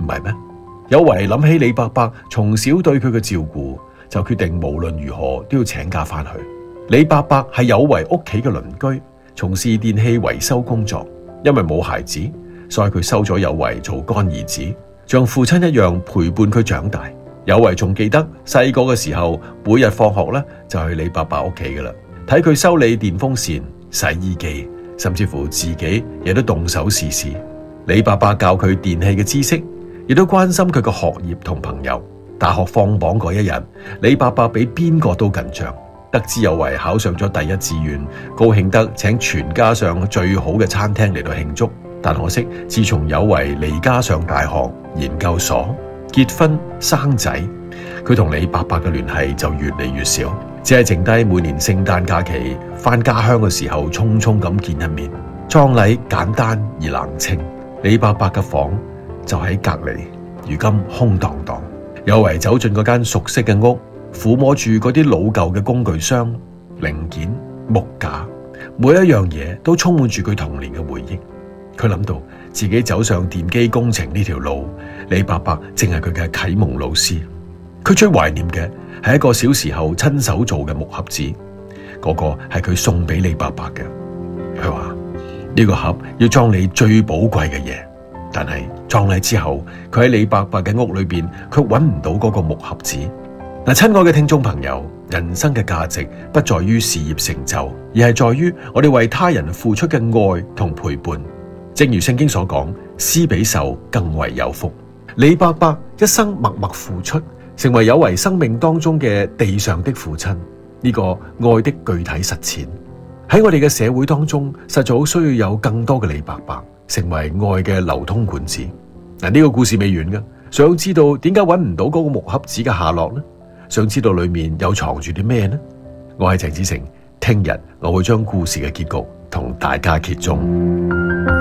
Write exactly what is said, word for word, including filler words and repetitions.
唔係咩？有為諗起李伯伯從小對佢嘅照顧，就決定無論如何都要請假翻去。李伯伯係有為屋企嘅鄰居，從事電器維修工作。因為冇孩子，所以佢收咗有為做乾兒子，像父親一樣陪伴佢長大。有為仲記得細個嘅時候，每日放學咧就去李伯伯屋企噶啦，睇佢修理電風扇、洗衣機，甚至乎自己亦都動手試試。李伯伯教佢電器嘅知識，亦都關心佢嘅學業同朋友。大學放榜嗰一日，李伯伯比邊個都緊張。得知有為考上咗第一志願，高興得請全家上最好嘅餐廳嚟到慶祝。但可惜，自從有為離家上大學、研究所、結婚、生仔，佢同李伯伯嘅聯繫就越嚟越少，只係剩低每年聖誕假期返家鄉嘅時候，匆匆咁見一面。葬禮簡單而冷清，李伯伯嘅房就喺隔離，如今空蕩蕩。有為走進嗰間熟悉嘅屋，撫摸住嗰啲老舊嘅工具箱、零件、木架，每一樣嘢都充滿住佢童年嘅回憶。佢諗到自己走上電機工程呢條路，李伯伯正係佢嘅啟蒙老師。佢最懷念嘅係一個小時候親手做嘅木盒子，嗰個係佢送俾李伯伯嘅。佢話呢個盒要裝你最寶貴嘅嘢，但係葬禮之後，佢喺李伯伯嘅屋裏邊卻揾唔到嗰個木盒子。嗱，親愛嘅聽眾朋友，人生嘅價值不在於事業成就，而係在於我哋為他人付出嘅愛同陪伴。正如聖經所講，施比受更為有福。李伯伯一生默默付出，成為有為生命當中嘅地上的父親。呢個愛的具體實踐喺我哋嘅社會當中，實在好需要有更多嘅李伯伯，成為愛嘅流通管子。嗱，呢個故事未完嘅，想知道點解揾唔到嗰個木盒子嘅下落呢？想知道裏面又藏住啲咩呢？我係鄭子誠，聽日我會將故事嘅結局同大家揭盅。